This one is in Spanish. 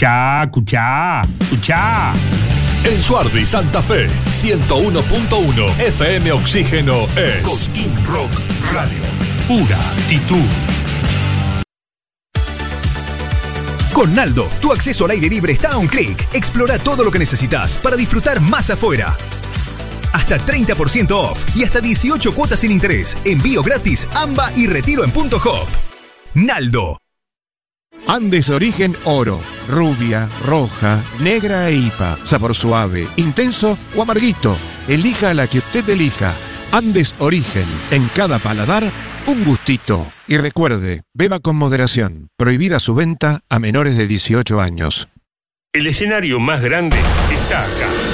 Escuchá. En Suardo y Santa Fe, 101.1 FM Oxígeno es Cosquín Rock Radio. Pura actitud. Con Naldo, tu acceso al aire libre está a un clic. Explora todo lo que necesitas para disfrutar más afuera. Hasta 30% off y hasta 18 cuotas sin interés. Envío gratis, AMBA y retiro en Punto Hop. Naldo. Andes Origen Oro, rubia, roja, negra e IPA, sabor suave, intenso o amarguito. Elija la que usted elija. Andes Origen, en cada paladar, un gustito. Y recuerde, beba con moderación. Prohibida su venta a menores de 18 años. El escenario más grande está acá.